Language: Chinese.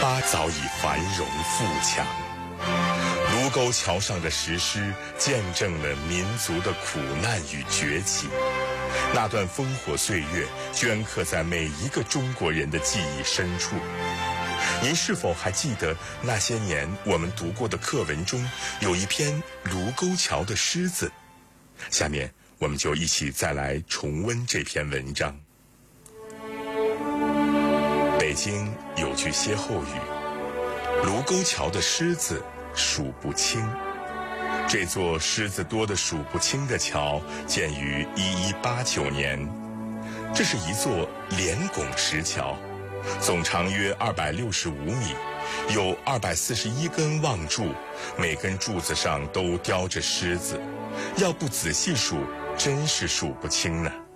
它早已繁荣富强。卢沟桥上的石狮见证了民族的苦难与崛起，那段烽火岁月镌刻在每一个中国人的记忆深处。您是否还记得那些年我们读过的课文中有一篇卢沟桥的诗字？下面我们就一起再来重温这篇文章。北京有句歇后语：卢沟桥的狮子数不清。这座狮子多得数不清的桥建于1189年，这是一座连拱石桥，总长约265米，有241根望柱，每根柱子上都雕着狮子，要不仔细数，真是数不清呢。